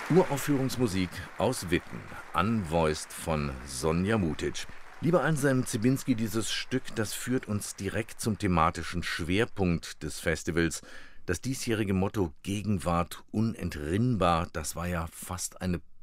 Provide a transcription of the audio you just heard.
Uraufführungsmusik aus Witten, unvoiced von Sonja Mutic. Lieber Anselm Zibinski, dieses Stück, das führt uns direkt zum thematischen Schwerpunkt des Festivals. Das diesjährige Motto Gegenwart unentrinnbar, das war ja fast eine